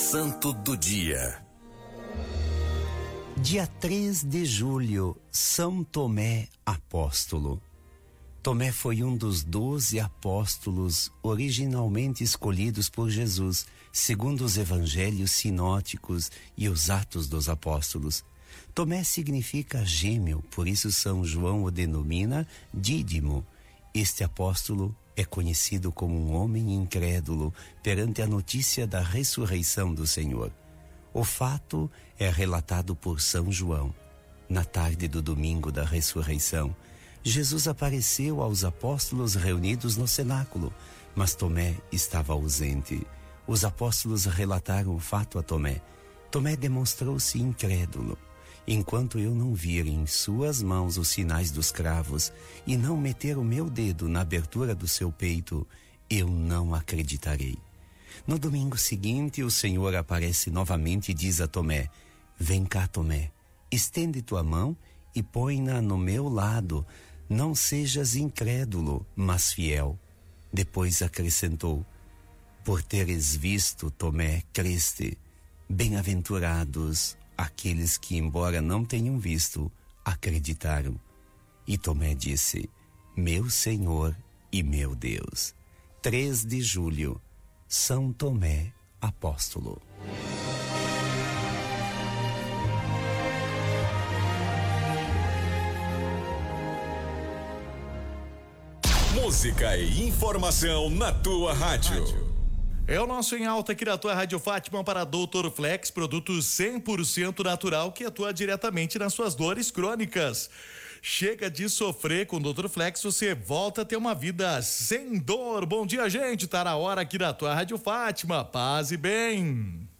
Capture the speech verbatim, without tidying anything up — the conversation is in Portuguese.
Santo do Dia. Dia três de julho, São Tomé Apóstolo. Tomé foi um dos doze apóstolos originalmente escolhidos por Jesus, segundo os evangelhos sinóticos e os Atos dos Apóstolos. Tomé significa gêmeo, por isso São João o denomina Dídimo. Este apóstolo é conhecido como um homem incrédulo perante a notícia da ressurreição do Senhor. O fato é relatado por São João. Na tarde do domingo da ressurreição, Jesus apareceu aos apóstolos reunidos no cenáculo, mas Tomé estava ausente. Os apóstolos relataram o fato a Tomé. Tomé demonstrou-se incrédulo. Enquanto eu não vir em suas mãos os sinais dos cravos e não meter o meu dedo na abertura do seu peito, eu não acreditarei. No domingo seguinte, o Senhor aparece novamente e diz a Tomé: vem cá, Tomé, estende tua mão e põe-na no meu lado. Não sejas incrédulo, mas fiel. Depois acrescentou: por teres visto, Tomé, creste. Bem-aventurados aqueles que, embora não tenham visto, acreditaram. E Tomé disse: meu Senhor e meu Deus. três de julho, São Tomé Apóstolo. Música e informação na tua rádio. É o nosso Em Alta aqui da tua Rádio Fátima para doutor Flex, produto cem por cento natural que atua diretamente nas suas dores crônicas. Chega de sofrer com o doutor Flex, você volta a ter uma vida sem dor. Bom dia, gente, tá na hora aqui da tua Rádio Fátima. Paz e bem.